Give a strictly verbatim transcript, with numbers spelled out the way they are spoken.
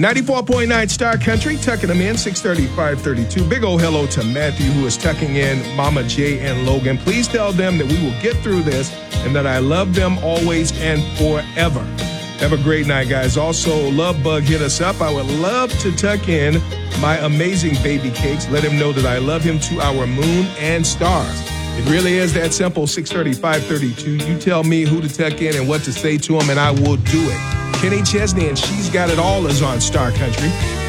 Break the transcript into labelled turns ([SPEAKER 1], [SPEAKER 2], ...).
[SPEAKER 1] ninety-four point nine Star Country, tucking them in, six thirty, five thirty-two. Big old hello to Matthew, who is tucking in Mama J and Logan. Please tell them that we will get through this and that I love them always and forever. Have a great night, guys. Also, Love Bug hit us up. I would love to tuck in my amazing baby cakes. Let him know that I love him to our moon and stars. It really is that simple, six thirty, five thirty-two. You tell me who to tuck in and what to say to him, and I will do it. Kenny Chesney and She's Got It All is on Star Country.